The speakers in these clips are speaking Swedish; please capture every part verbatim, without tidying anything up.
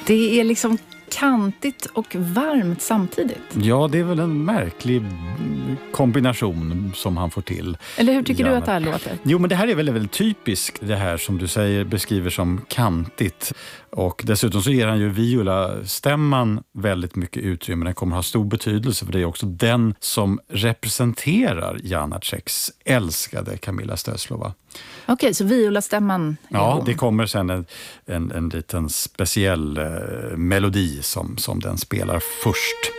Det är liksom kantigt och varmt samtidigt. Ja, det är väl en märklig kombination som han får till. Eller hur tycker ja, du att det här låter? Jo, men det här är väl väldigt typiskt, det här som du säger beskriver som kantigt. Och dessutom så ger han ju viola-stämman väldigt mycket utrymme. Den kommer ha stor betydelse för det är också den som representerar Janaceks älskade Kamilla Stöslova. Okej, okay, så viola-stämman är Ja, hon. det kommer sen en, en, en liten speciell eh, melodi som, som den spelar först.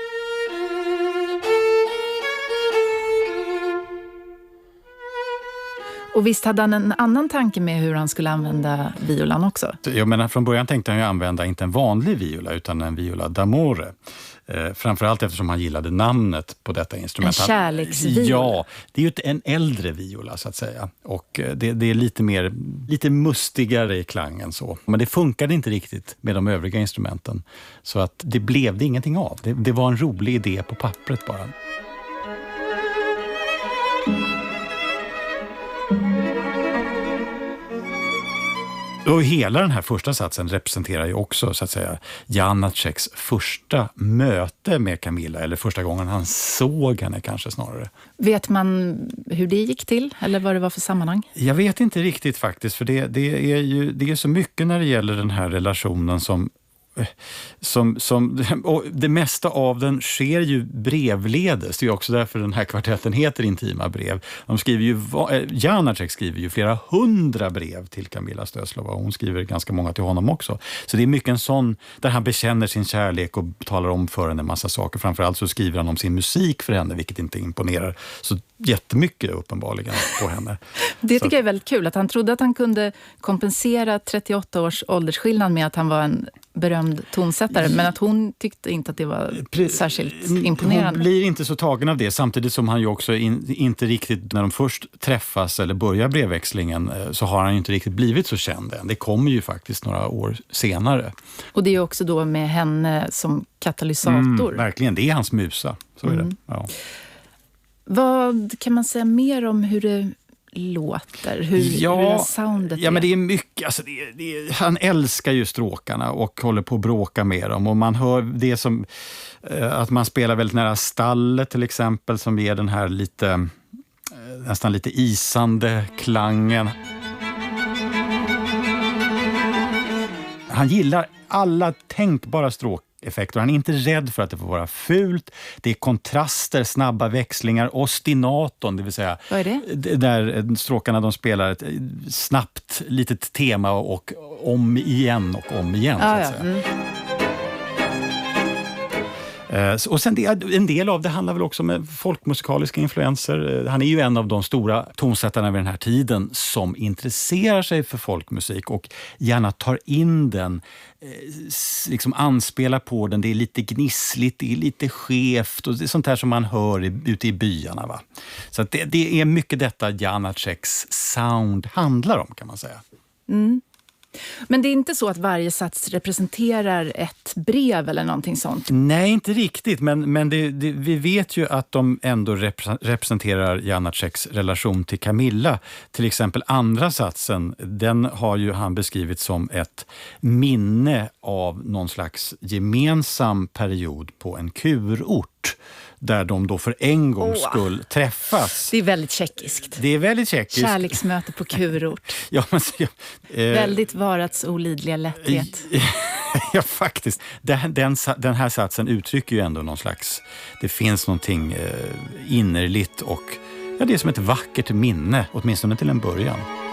Och visst hade han en annan tanke med hur han skulle använda violan också? Jag menar, från början tänkte han ju använda inte en vanlig viola utan en viola d'amore. Eh, framförallt eftersom han gillade namnet på detta instrument. En kärleksviola. Ja, det är ju en äldre viola så att säga. Och det, det är lite mer, lite mustigare i klangen så. Men det funkade inte riktigt med de övriga instrumenten. Så att det blev det ingenting av. Det, det var en rolig idé på pappret bara. Och hela den här första satsen representerar ju också så att säga Janaceks första möte med Kamilla, eller första gången han såg henne kanske snarare. Vet man hur det gick till eller vad det var för sammanhang? Jag vet inte riktigt faktiskt, för det, det är ju det är så mycket när det gäller den här relationen som Som, som, och det mesta av den sker ju brevledes. Det är också därför den här kvartetten heter Intima brev. De skriver ju, Janacek skriver ju flera hundra brev till Kamilla Stöslova och hon skriver ganska många till honom också. Så det är mycket en sån där han bekänner sin kärlek och talar om för henne en massa saker. Framförallt så skriver han om sin musik för henne, vilket inte imponerar så jättemycket uppenbarligen på henne. Det tycker så. Jag är väldigt kul att han trodde att han kunde kompensera trettioåtta års åldersskillnad med att han var en berömd tonsättare, men att hon tyckte inte att det var Pre- särskilt imponerande. Hon blir inte så tagen av det, samtidigt som han ju också in, inte riktigt, när de först träffas eller börjar brevväxlingen, så har han ju inte riktigt blivit så känd än. Det kommer ju faktiskt några år senare. Och det är ju också då med henne som katalysator. Mm, verkligen, det är hans musa. Så är mm. det. Ja. Vad kan man säga mer om hur det låter, hur, ja, hur det soundet är? Ja, men det är mycket, alltså det är, det är, han älskar ju stråkarna och håller på att bråka med dem och man hör det som eh, att man spelar väldigt nära stallet till exempel, som ger den här lite eh, nästan lite isande klangen. Han gillar alla tänkbara stråk effekter. Han är inte rädd för att det får vara fult. Det är kontraster, snabba växlingar, ostinaton, det vill säga vad är det? Där stråkarna de spelar ett snabbt litet tema och om igen och om igen. Ah, så att säga. Ja. Mm. Och sen det, en del av det handlar väl också om folkmusikaliska influenser. Han är ju en av de stora tonsättarna vid den här tiden som intresserar sig för folkmusik och gärna tar in den, liksom anspelar på den. Det är lite gnissligt, det är lite skevt och det är sånt här som man hör i, ute i byarna. Va? Så att det, det är mycket detta Janaceks sound handlar om, kan man säga. Mm. Men det är inte så att varje sats representerar ett brev eller någonting sånt? Nej, inte riktigt. Men, men det, det, vi vet ju att de ändå representerar Janaceks relation till Kamilla. Till exempel andra satsen, den har ju han beskrivit som ett minne av någon slags gemensam period på en kurort. Där de då för en gång oh. skulle träffas. Det är väldigt tjeckiskt. Det är väldigt tjeckiskt. Kärleksmöte på kurort. ja, men, ja, eh, väldigt varats olidliga lätthet. ja, faktiskt. Den, den, den här satsen uttrycker ju ändå någon slags... Det finns någonting eh, innerligt och ja, det är som ett vackert minne, åtminstone till en början.